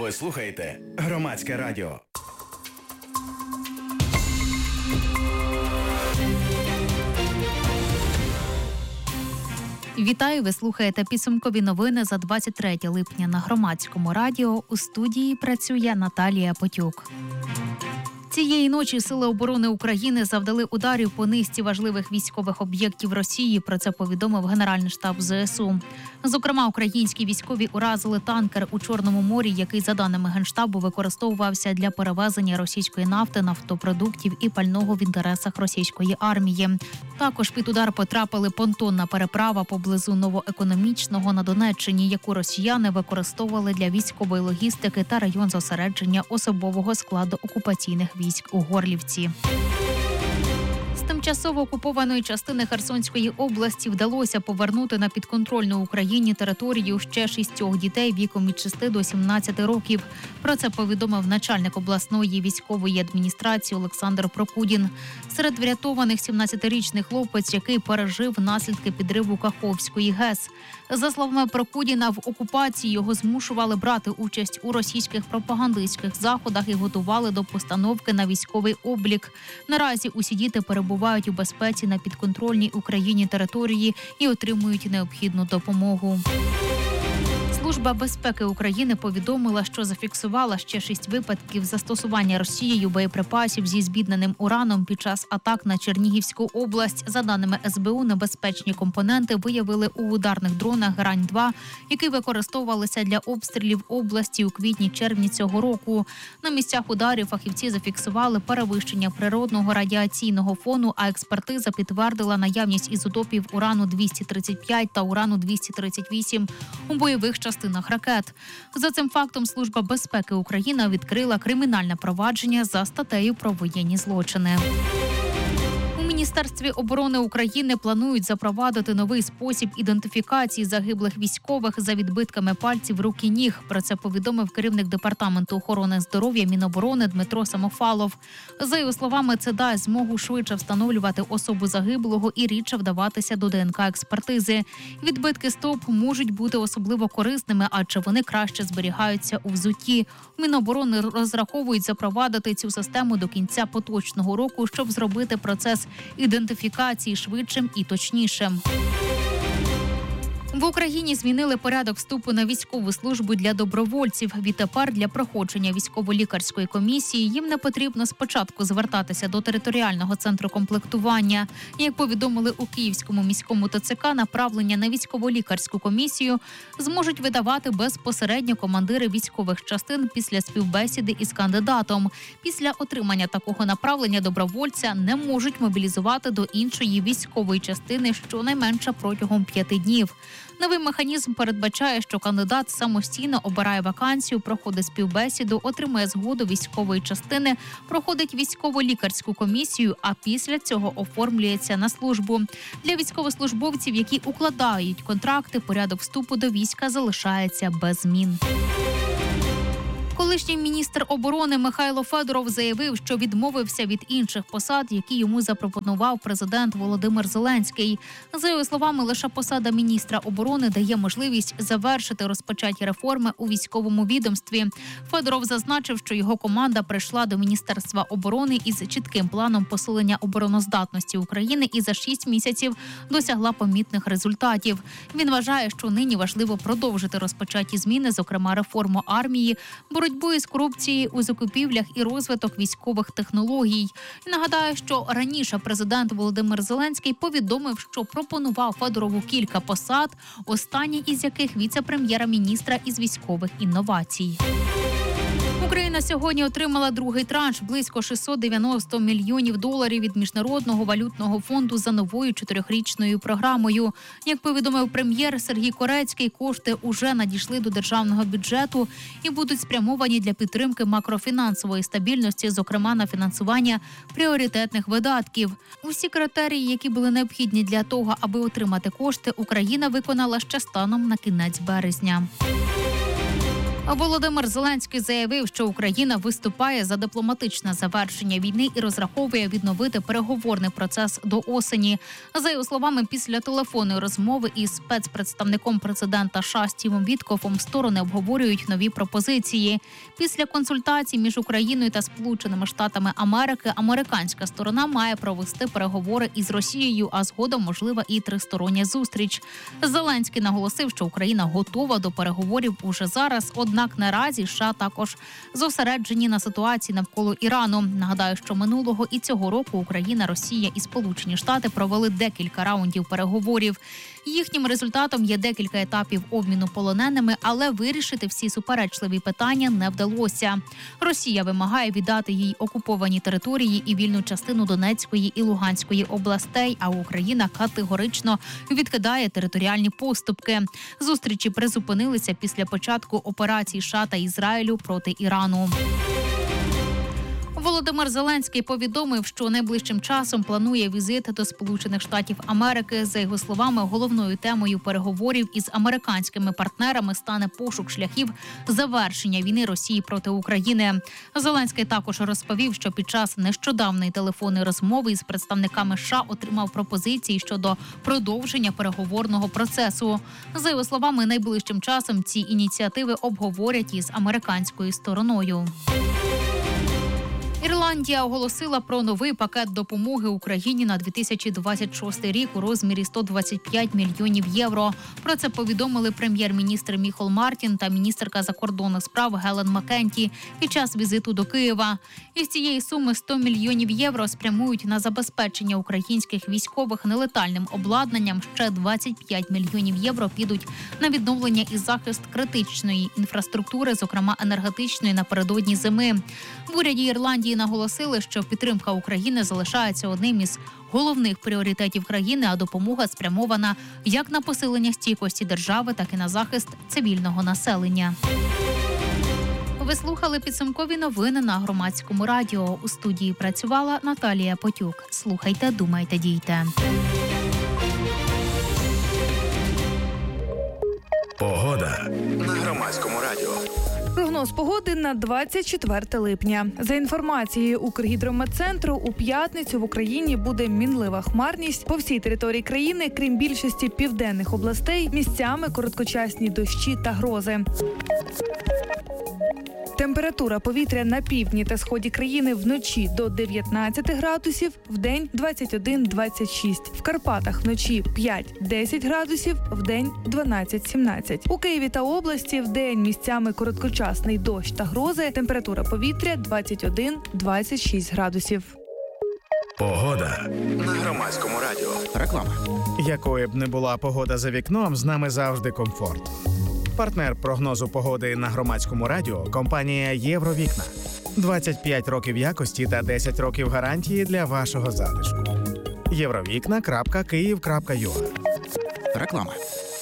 Ви слухаєте Громадське радіо. Вітаю, ви слухаєте підсумкові новини за 23 липня на Громадському радіо. У студії працює Наталія Потюк. Цієї ночі Сили оборони України завдали ударів по низці важливих військових об'єктів Росії. Про це повідомив Генеральний штаб ЗСУ. Зокрема, українські військові уразили танкер у Чорному морі, який, за даними Генштабу, використовувався для перевезення російської нафти, нафтопродуктів і пального в інтересах російської армії. Також під удар потрапили понтонна переправа поблизу Новоекономічного на Донеччині, яку росіяни використовували для військової логістики, та район зосередження особового складу окупаційних військ у Горлівці. З тимчасово окупованої частини Херсонської області вдалося повернути на підконтрольну Україні територію ще 6 дітей віком від 6 до 17 років. Про це повідомив начальник обласної військової адміністрації Олександр Прокудін. Серед врятованих 17-річний хлопець, який пережив наслідки підриву Каховської ГЕС. За словами Прокудіна, в окупації його змушували брати участь у російських пропагандистських заходах і готували до постановки на військовий облік. Наразі усі діти перебувають у безпеці на підконтрольній Україні території і отримують необхідну допомогу. Служба безпеки України повідомила, що зафіксувала ще 6 випадків застосування Росією боєприпасів зі збідненим ураном під час атак на Чернігівську область. За даними СБУ, небезпечні компоненти виявили у ударних дронах «Грань-2», які використовувалися для обстрілів області у квітні-червні цього року. На місцях ударів фахівці зафіксували перевищення природного радіаційного фону, а експертиза підтвердила наявність ізотопів урану-235 та урану-238 у бойових частинах ракет. За цим фактом Служба безпеки України відкрила кримінальне провадження за статтею про воєнні злочини. У Міністерстві оборони України планують запровадити новий спосіб ідентифікації загиблих військових за відбитками пальців рук і ніг. Про це повідомив керівник Департаменту охорони здоров'я Міноборони Дмитро Самофалов. За його словами, це дасть змогу швидше встановлювати особу загиблого і рідше вдаватися до ДНК-експертизи. Відбитки стоп можуть бути особливо корисними, адже вони краще зберігаються у взутті. Міноборони розраховують запровадити цю систему до кінця поточного року, щоб зробити процес ідентифікації швидшим і точнішим. В Україні змінили порядок вступу на військову службу для добровольців. Відтепер для проходження військово-лікарської комісії їм не потрібно спочатку звертатися до територіального центру комплектування. Як повідомили у Київському міському ТЦК, направлення на військово-лікарську комісію зможуть видавати безпосередньо командири військових частин після співбесіди із кандидатом. Після отримання такого направлення добровольця не можуть мобілізувати до іншої військової частини щонайменше протягом 5 днів. Новий механізм передбачає, що кандидат самостійно обирає вакансію, проходить співбесіду, отримує згоду військової частини, проходить військово-лікарську комісію, а після цього оформлюється на службу. Для військовослужбовців, які укладають контракти, порядок вступу до війська залишається без змін. Колишній міністр оборони Михайло Федоров заявив, що відмовився від інших посад, які йому запропонував президент Володимир Зеленський. За його словами, лише посада міністра оборони дає можливість завершити розпочаті реформи у військовому відомстві. Федоров зазначив, що його команда прийшла до Міністерства оборони із чітким планом посилення обороноздатності України і за 6 місяців досягла помітних результатів. Він вважає, що нині важливо продовжити розпочаті зміни, зокрема реформу армії, боротьбу із корупцією у закупівлях і розвиток військових технологій. Нагадаю, що раніше президент Володимир Зеленський повідомив, що пропонував Федорову кілька посад, останній із яких віце-прем'єра-міністра із військових інновацій. Україна сьогодні отримала другий транш – близько $690 мільйонів від Міжнародного валютного фонду за новою 4-річною програмою. Як повідомив прем'єр Сергій Корецький, кошти уже надійшли до державного бюджету і будуть спрямовані для підтримки макрофінансової стабільності, зокрема на фінансування пріоритетних видатків. Усі критерії, які були необхідні для того, аби отримати кошти, Україна виконала ще станом на кінець березня. Володимир Зеленський заявив, що Україна виступає за дипломатичне завершення війни і розраховує відновити переговорний процес до осені. За його словами, після телефонної розмови із спецпредставником президента США Стівом Віткофом сторони обговорюють нові пропозиції. Після консультацій між Україною та Сполученими Штатами Америки американська сторона має провести переговори із Росією, а згодом можлива і тристороння зустріч. Зеленський наголосив, що Україна готова до переговорів уже зараз, однак наразі США також зосереджені на ситуації навколо Ірану. Нагадаю, що минулого і цього року Україна, Росія і Сполучені Штати провели декілька раундів переговорів. Їхнім результатом є декілька етапів обміну полоненими, але вирішити всі суперечливі питання не вдалося. Росія вимагає віддати їй окуповані території і вільну частину Донецької і Луганської областей, а Україна категорично відкидає територіальні поступки. Зустрічі призупинилися після початку операцій США та Ізраїлю проти Ірану. Володимир Зеленський повідомив, що найближчим часом планує візит до Сполучених Штатів Америки. За його словами, головною темою переговорів із американськими партнерами стане пошук шляхів завершення війни Росії проти України. Зеленський також розповів, що під час нещодавної телефонної розмови із представниками США отримав пропозиції щодо продовження переговорного процесу. За його словами, найближчим часом ці ініціативи обговорять із американською стороною. Ірландія оголосила про новий пакет допомоги Україні на 2026 рік у розмірі 125 мільйонів євро. Про це повідомили прем'єр-міністр Міхол Мартін та міністерка закордонних справ Гелен Маккенті під час візиту до Києва. Із цієї суми 100 мільйонів євро спрямують на забезпечення українських військових нелетальним обладнанням. Ще 25 мільйонів євро підуть на відновлення і захист критичної інфраструктури, зокрема енергетичної, напередодні зими. В уряді Ірландії наголосили, що підтримка України залишається одним із головних пріоритетів країни, а допомога спрямована як на посилення стійкості держави, так і на захист цивільного населення. Ви слухали підсумкові новини на Громадському радіо. У студії працювала Наталія Потюк. Слухайте, думайте, дійте. Погода на Громадському радіо. Прогноз погоди на 24 липня. За інформацією Укргідрометцентру, у п'ятницю в Україні буде мінлива хмарність. По всій території країни, крім більшості південних областей, місцями короткочасні дощі та грози. Температура повітря на півдні та сході країни вночі до 19 градусів, вдень 21-26. В Карпатах вночі 5-10 градусів, вдень 12-17. У Києві та області вдень місцями короткочасний дощ та грози. Температура повітря 21-26 градусів. Погода на Громадському радіо. Реклама. Якою б не була погода за вікном, з нами завжди комфорт. Партнер прогнозу погоди на Громадському радіо – компанія «Євровікна». 25 років якості та 10 років гарантії для вашого затишку. Євровікна.Київ.ua. Реклама.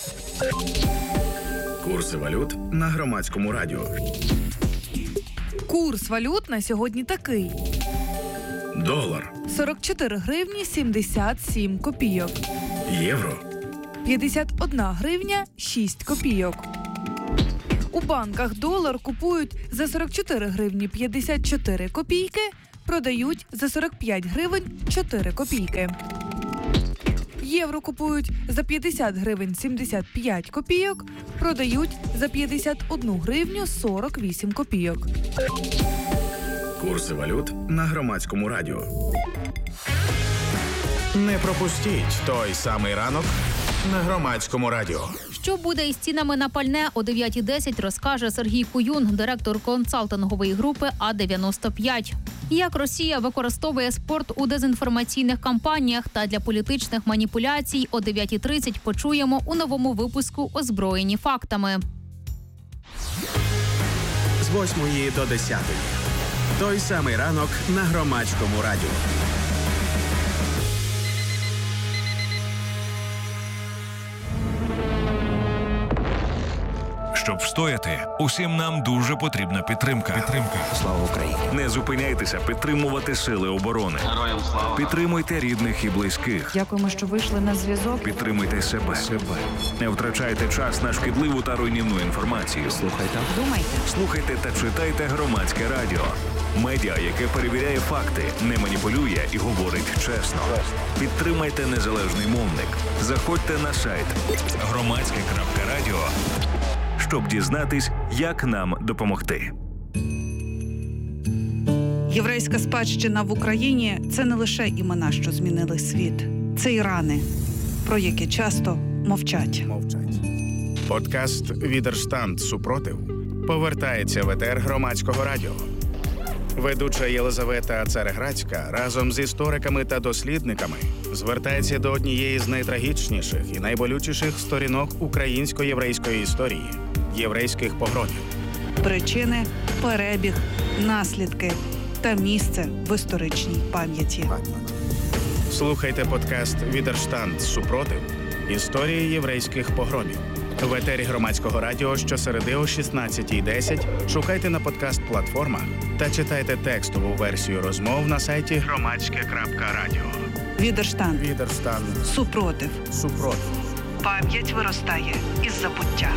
Курси валют на Громадському радіо. Курс валют на сьогодні такий. Долар. 44 гривні 77 копійок. Євро. 51 гривня 6 копійок. У банках долар купують за 44 гривні 54 копійки, продають за 45 гривень 4 копійки. Євро купують за 50 гривень 75 копійок, продають за 51 гривню 48 копійок. Курси валют на Громадському радіо. Не пропустіть той самий ранок на Громадському радіо. Що буде із цінами на пальне о 9:10, розкаже Сергій Куюн, директор консалтингової групи А-95. Як Росія використовує спорт у дезінформаційних кампаніях та для політичних маніпуляцій о 9:30 почуємо у новому випуску «Озброєні фактами». З 8 до 10. Той самий ранок на Громадському радіо. Щоб встояти, усім нам дуже потрібна підтримка. Слава Україні! Не зупиняйтеся підтримувати сили оборони. Героям слава! Підтримуйте рідних і близьких. Дякуємо, що вийшли на зв'язок. Підтримуйте себе. Не втрачайте час на шкідливу та руйнівну інформацію. Слухайте та читайте Громадське радіо. Медіа, яке перевіряє факти, не маніпулює і говорить чесно. Підтримайте незалежний мовник. Заходьте на сайт громадське.радіо, щоб дізнатись, як нам допомогти. Єврейська спадщина в Україні – це не лише імена, що змінили світ. Це і рани, про які часто мовчать. Подкаст «Відерштанд. Супротив» повертається в етер Громадського радіо. Ведуча Єлизавета Цареградська разом з істориками та дослідниками звертається до однієї з найтрагічніших і найболючіших сторінок українсько-єврейської історії – єврейських погромів. Причини, перебіг, наслідки та місце в історичній пам'яті. Слухайте подкаст «Відерштанд. Супротив. Історії єврейських погромів» в етері Громадського радіо щосереди о 16:10. Шукайте на подкаст-платформах та читайте текстову версію розмов на сайті громадське.радіо. Відерштанд. Супротив. Пам'ять виростає із забуття.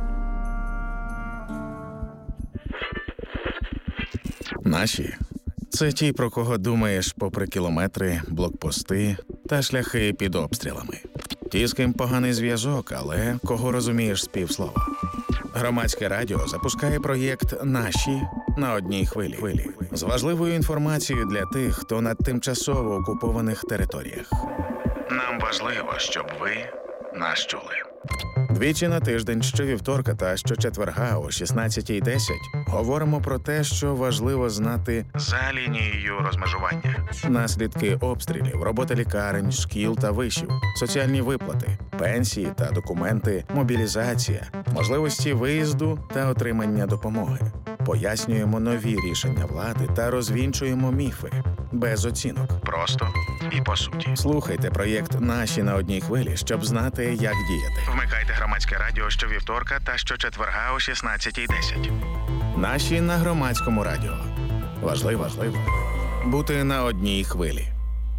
Наші – це ті, про кого думаєш попри кілометри, блокпости та шляхи під обстрілами. Ті, з ким поганий зв'язок, але кого розумієш з півслова. Громадське радіо запускає проєкт «Наші» на одній хвилі. З важливою інформацією для тих, хто на тимчасово окупованих територіях. Нам важливо, щоб ви нас чули. Двічі на тиждень, щовівторка та щочетверга о 16:10 говоримо про те, що важливо знати за лінією розмежування. Наслідки обстрілів, робота лікарень, шкіл та вишів, соціальні виплати, пенсії та документи, мобілізація, можливості виїзду та отримання допомоги. Пояснюємо нові рішення влади та розвінчуємо міфи. Без оцінок. Просто і по суті. Слухайте проєкт «Наші» на одній хвилі, щоб знати, як діяти. Вмикайте Громадське радіо щовівторка та щочетверга о 16:10. «Наші» на Громадському радіо. Важливо бути на одній хвилі.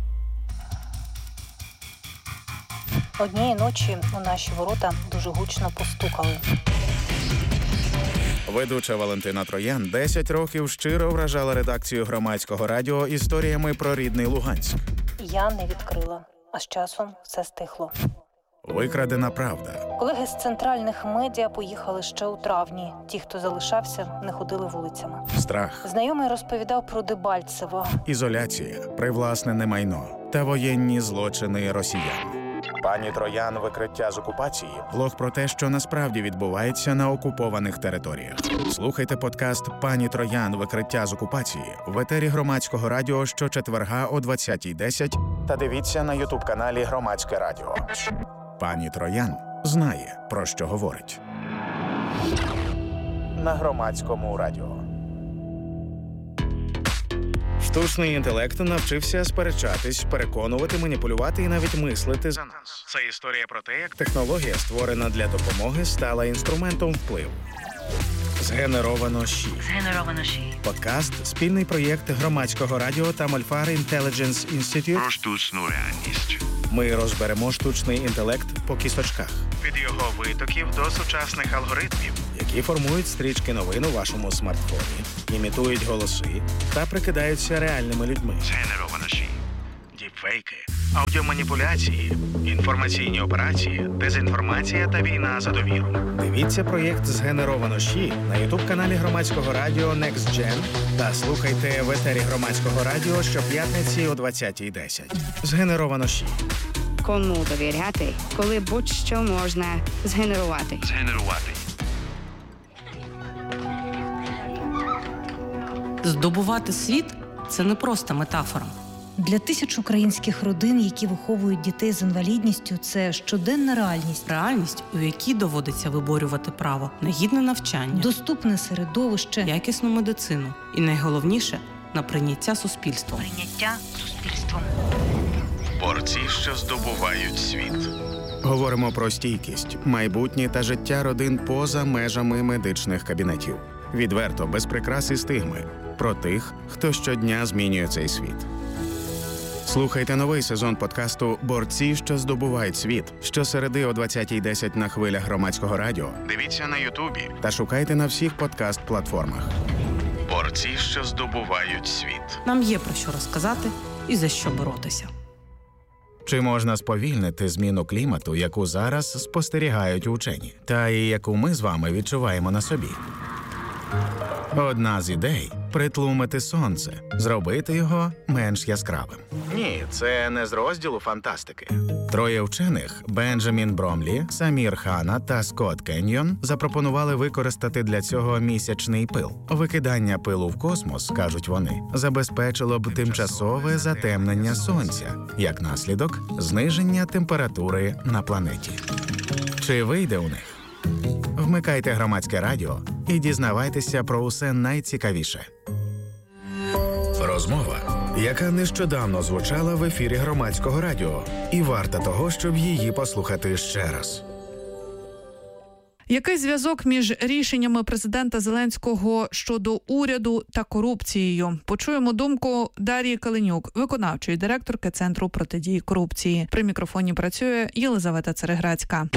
Однієї ночі у наші ворота дуже гучно постукали. Ведуча Валентина Троян 10 років щиро вражала редакцію Громадського радіо історіями про рідний Луганськ. Я не відкрила, а з часом все стихло. Викрадена правда. Колеги з центральних медіа поїхали ще у травні. Ті, хто залишався, не ходили вулицями. Страх. Знайомий розповідав про Дебальцево. Ізоляція, привласнене майно та воєнні злочини росіян. Пані Троян «Викриття з окупації» – влог про те, що насправді відбувається на окупованих територіях. Слухайте подкаст «Пані Троян. Викриття з окупації» в етері Громадського радіо щочетверга о 20:10 та дивіться на ютуб-каналі Громадське радіо. Пані Троян знає, про що говорить. На Громадському радіо. Штучний інтелект навчився сперечатись, переконувати, маніпулювати і навіть мислити за нас. Це історія про те, як технологія, створена для допомоги, стала інструментом впливу. Згенеровано ЩІ. Подкаст – спільний проєкт Громадського радіо та Мольфар Intelligence Institute Про штучну реальність. Ми розберемо штучний інтелект по кісточках. Від його витоків до сучасних алгоритмів, які формують стрічки новин у вашому смартфоні, імітують голоси та прикидаються реальними людьми. Згенеровано ЩІ. Діпфейки, аудіоманіпуляції, інформаційні операції, дезінформація та війна за довіру. Дивіться проєкт «Згенеровано ЩІ» на ютуб-каналі Громадського радіо Next Gen та слухайте в етері Громадського радіо щоп'ятниці о 20:10. «Згенеровано ЩІ». Кому довіряти, коли будь-що можна згенерувати? Здобувати світ – це не просто метафора. Для тисяч українських родин, які виховують дітей з інвалідністю, це щоденна реальність. Реальність, у якій доводиться виборювати право на гідне навчання, доступне середовище, якісну медицину і, найголовніше, на прийняття суспільством. Борці, що здобувають світ. Говоримо про стійкість, майбутнє та життя родин поза межами медичних кабінетів. Відверто, без прикрас і стигми. Про тих, хто щодня змінює цей світ. Слухайте новий сезон подкасту «Борці, що здобувають світ» щосереди о 20:10 на хвилях Громадського радіо. Дивіться на Ютубі та шукайте на всіх подкаст-платформах. «Борці, що здобувають світ». Нам є про що розказати і за що боротися. Чи можна сповільнити зміну клімату, яку зараз спостерігають учені, та і яку ми з вами відчуваємо на собі? Одна з ідей – притлумити сонце, зробити його менш яскравим. Ні, це не з розділу фантастики. Троє вчених – Бенджамін Бромлі, Самір Хана та Скотт Кеньйон – запропонували використати для цього місячний пил. Викидання пилу в космос, кажуть вони, забезпечило б тимчасове затемнення сонця, як наслідок – зниження температури на планеті. Чи вийде у них? Вмикайте Громадське радіо і дізнавайтеся про усе найцікавіше. Розмова, яка нещодавно звучала в ефірі Громадського радіо, і варта того, щоб її послухати ще раз. Який зв'язок між рішеннями президента Зеленського щодо уряду та корупцією? Почуємо думку Дар'ї Каленюк, виконавчої директорки Центру протидії корупції. При мікрофоні працює Єлизавета Цереграцька.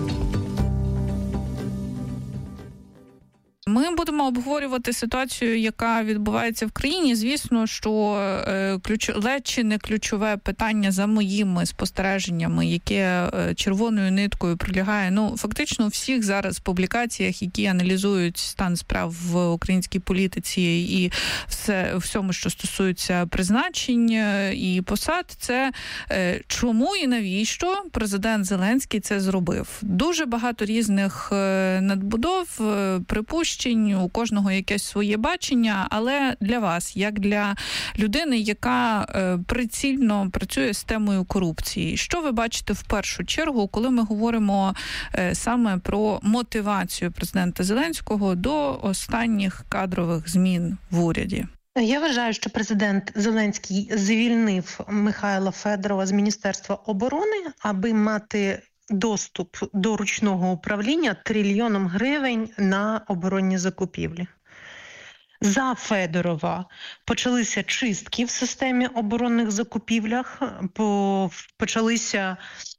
Ми будемо обговорювати ситуацію, яка відбувається в країні. Звісно, що ледь чи не ключове питання за моїми спостереженнями, яке червоною ниткою прилягає, фактично у всіх зараз публікаціях, які аналізують стан справ в українській політиці і всьому, що стосується призначень і посад, це чому і навіщо президент Зеленський це зробив. Дуже багато різних надбудов, припущень, у кожного якесь своє бачення, але для вас, як для людини, яка прицільно працює з темою корупції, що ви бачите в першу чергу, коли ми говоримо саме про мотивацію президента Зеленського до останніх кадрових змін в уряді? Я вважаю, що президент Зеленський звільнив Михайла Федорова з Міністерства оборони, аби мати доступ до ручного управління трильйоном гривень на оборонні закупівлі. За Федорова почалися чистки в системі оборонних закупівлях, почалися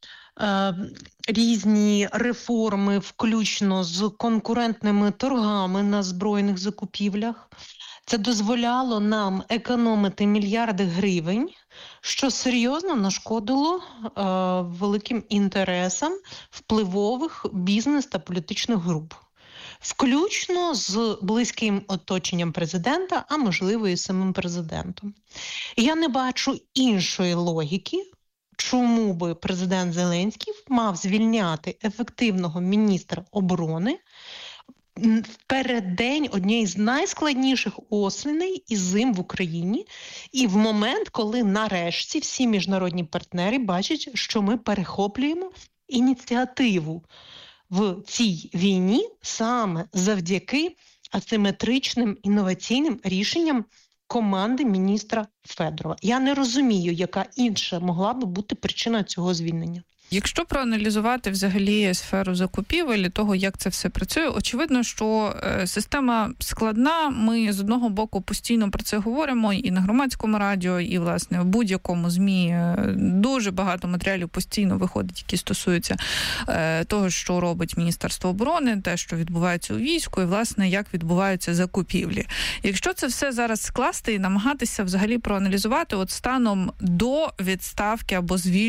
різні реформи, включно з конкурентними торгами на збройних закупівлях. Це дозволяло нам економити мільярди гривень, що серйозно нашкодило великим інтересам впливових бізнес та політичних груп, включно з близьким оточенням президента, а можливо і самим президентом. Я не бачу іншої логіки, чому би президент Зеленський мав звільняти ефективного міністра оборони в переддень однієї з найскладніших осеней і зим в Україні, і в момент, коли нарешті всі міжнародні партнери бачать, що ми перехоплюємо ініціативу в цій війні саме завдяки асиметричним інноваційним рішенням команди міністра Федорова. Я не розумію, яка інша могла би бути причина цього звільнення. Якщо проаналізувати взагалі сферу закупівель, того, як це все працює, очевидно, що система складна. Ми з одного боку постійно про це говоримо і на Громадському радіо, і, власне, в будь-якому ЗМІ дуже багато матеріалів постійно виходить, які стосуються того, що робить Міністерство оборони, те, що відбувається у війську, і, власне, як відбуваються закупівлі. Якщо це все зараз скласти і намагатися взагалі проаналізувати от станом до відставки або звільнення